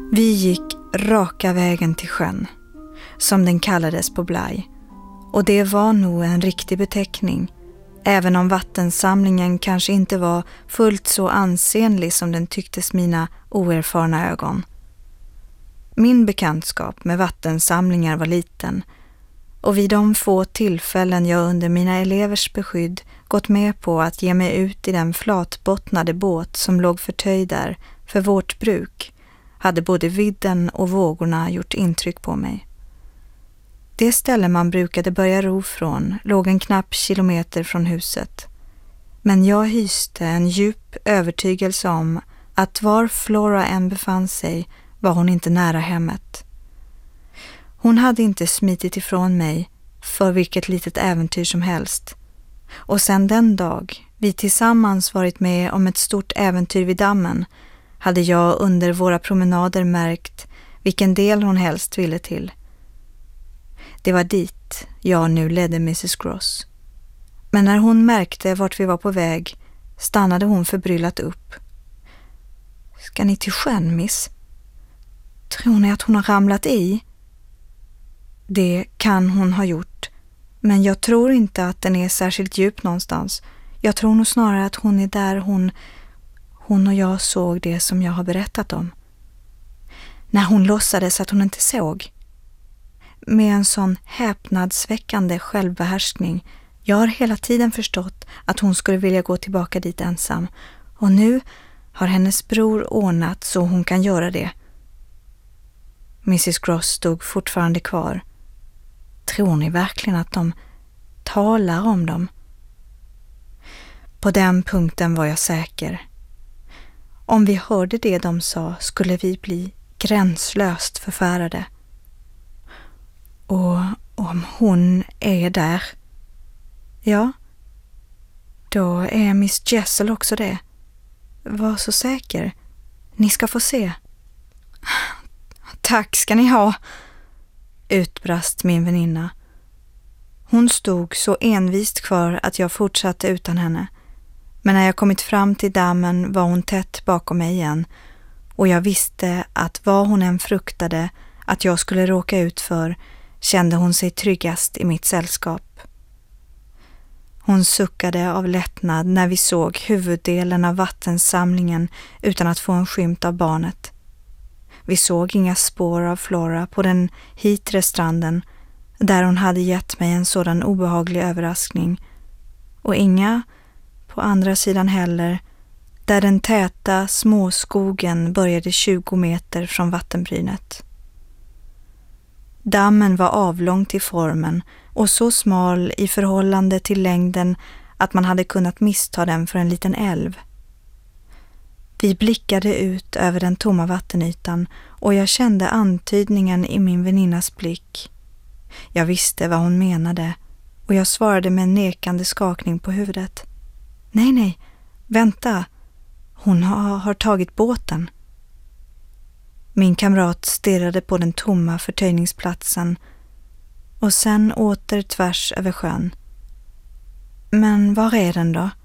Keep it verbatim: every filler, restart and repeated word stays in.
Vi gick raka vägen till sjön, som den kallades på Blaj, och det var nog en riktig beteckning, även om vattensamlingen kanske inte var fullt så ansenlig som den tycktes mina oerfarna ögon. Min bekantskap med vattensamlingar var liten, och vid de få tillfällen jag under mina elevers beskydd gått med på att ge mig ut i den flatbottnade båt som låg förtöjd där för vårt bruk, hade både vidden och vågorna gjort intryck på mig. Det ställe man brukade börja ro från låg en knapp kilometer från huset, men jag hyste en djup övertygelse om att var Flora än befann sig var hon inte nära hemmet. Hon hade inte smitit ifrån mig för vilket litet äventyr som helst, och sedan den dag vi tillsammans varit med om ett stort äventyr vid dammen hade jag under våra promenader märkt vilken del hon helst ville till. Det var dit jag nu ledde missus Gross. Men när hon märkte vart vi var på väg stannade hon förbryllat upp. Ska ni till sjön, miss? Tror ni att hon har ramlat i? Det kan hon ha gjort, men jag tror inte att den är särskilt djup någonstans. Jag tror nog snarare att hon är där hon, hon och jag såg det som jag har berättat om. När hon låtsades att hon inte såg. Med en sån häpnadsväckande självbehärskning. Jag har hela tiden förstått att hon skulle vilja gå tillbaka dit ensam, och nu har hennes bror ordnat så hon kan göra det. missus Gross stod fortfarande kvar. Tror ni verkligen att de talar om dem? På den punkten var jag säker. Om vi hörde det de sa skulle vi bli gränslöst förfärade. Och om hon är där, ja, då är Miss Jessel också det. Var så säker. Ni ska få se. Tack ska ni ha, utbrast min väninna. Hon stod så envist kvar att jag fortsatte utan henne. Men när jag kommit fram till dammen var hon tätt bakom mig igen, och jag visste att vad hon än fruktade att jag skulle råka ut för kände hon sig tryggast i mitt sällskap. Hon suckade av lättnad när vi såg huvuddelen av vattensamlingen utan att få en skymt av barnet. Vi såg inga spår av Flora på den hitre stranden där hon hade gett mig en sådan obehaglig överraskning, och inga på andra sidan heller där den täta småskogen började tjugo meter från vattenbrynet. Dammen var avlång till formen och så smal i förhållande till längden att man hade kunnat missta den för en liten älv. Vi blickade ut över den tomma vattenytan och jag kände antydningen i min väninnas blick. Jag visste vad hon menade och jag svarade med en nekande skakning på huvudet. Nej, nej, vänta. Hon har, har tagit båten. Min kamrat stirrade på den tomma förtöjningsplatsen och sen åter tvärs över sjön. Men var är den då?